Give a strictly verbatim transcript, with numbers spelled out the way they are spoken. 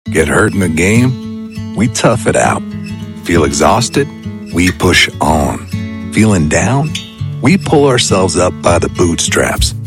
Get hurt in the game? We tough it out. Feel exhausted? We push on. Feeling down? We pull ourselves up by the bootstraps.